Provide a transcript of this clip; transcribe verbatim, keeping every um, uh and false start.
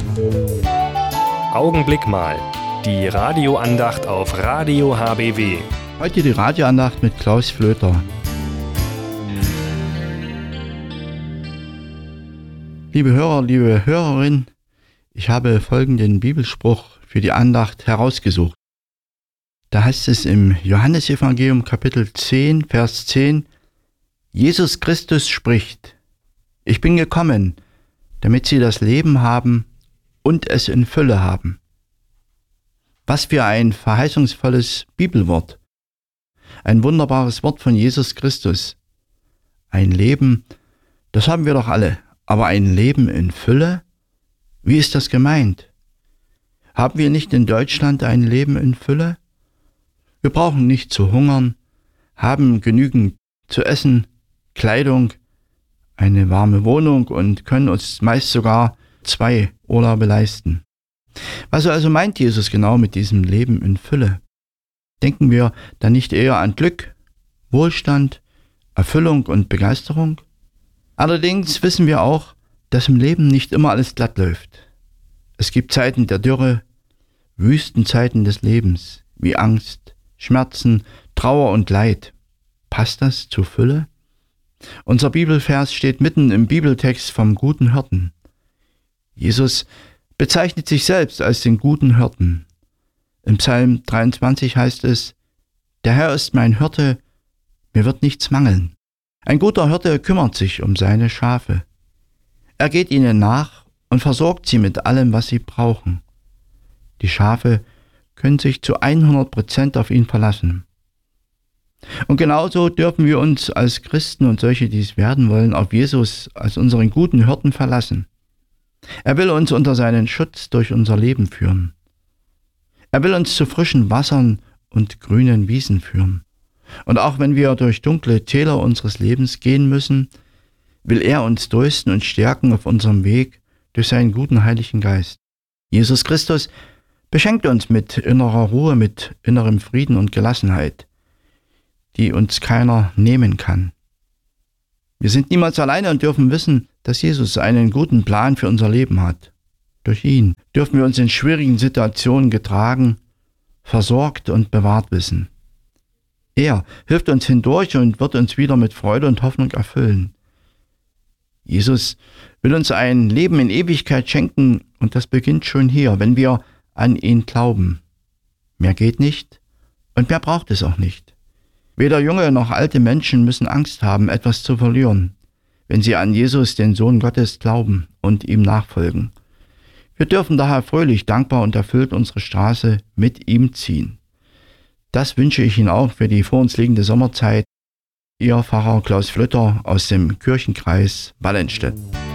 Augenblick mal. Die Radioandacht auf Radio H B W. Heute die Radioandacht mit Klaus Flöter. Liebe Hörer, liebe Hörerin, ich habe folgenden Bibelspruch für die Andacht herausgesucht. Da heißt es im Johannesevangelium Kapitel zehn, Vers zehn, Jesus Christus spricht: Ich bin gekommen, damit sie das Leben haben und es in Fülle haben. Was für ein verheißungsvolles Bibelwort. Ein wunderbares Wort von Jesus Christus. Ein Leben, das haben wir doch alle, aber ein Leben in Fülle? Wie ist das gemeint? Haben wir nicht in Deutschland ein Leben in Fülle? Wir brauchen nicht zu hungern, haben genügend zu essen, Kleidung, eine warme Wohnung und können uns meist sogar zwei Urlaube leisten. Was also meint Jesus genau mit diesem Leben in Fülle? Denken wir dann nicht eher an Glück, Wohlstand, Erfüllung und Begeisterung? Allerdings wissen wir auch, dass im Leben nicht immer alles glatt läuft. Es gibt Zeiten der Dürre, Wüstenzeiten des Lebens, wie Angst, Schmerzen, Trauer und Leid. Passt das zur Fülle? Unser Bibelvers steht mitten im Bibeltext vom guten Hirten. Jesus bezeichnet sich selbst als den guten Hirten. Im Psalm dreiundzwanzig heißt es: Der Herr ist mein Hirte, mir wird nichts mangeln. Ein guter Hirte kümmert sich um seine Schafe. Er geht ihnen nach und versorgt sie mit allem, was sie brauchen. Die Schafe können sich zu hundert Prozent auf ihn verlassen. Und genauso dürfen wir uns als Christen und solche, die es werden wollen, auf Jesus als unseren guten Hirten verlassen. Er will uns unter seinen Schutz durch unser Leben führen. Er will uns zu frischen Wassern und grünen Wiesen führen. Und auch wenn wir durch dunkle Täler unseres Lebens gehen müssen, will er uns trösten und stärken auf unserem Weg durch seinen guten Heiligen Geist. Jesus Christus beschenkt uns mit innerer Ruhe, mit innerem Frieden und Gelassenheit, die uns keiner nehmen kann. Wir sind niemals alleine und dürfen wissen, dass Jesus einen guten Plan für unser Leben hat. Durch ihn dürfen wir uns in schwierigen Situationen getragen, versorgt und bewahrt wissen. Er hilft uns hindurch und wird uns wieder mit Freude und Hoffnung erfüllen. Jesus will uns ein Leben in Ewigkeit schenken und das beginnt schon hier, wenn wir an ihn glauben. Mehr geht nicht und mehr braucht es auch nicht. Weder junge noch alte Menschen müssen Angst haben, etwas zu verlieren, wenn sie an Jesus, den Sohn Gottes, glauben und ihm nachfolgen. Wir dürfen daher fröhlich, dankbar und erfüllt unsere Straße mit ihm ziehen. Das wünsche ich Ihnen auch für die vor uns liegende Sommerzeit. Ihr Pfarrer Klaus Flöter aus dem Kirchenkreis Wallenstedt.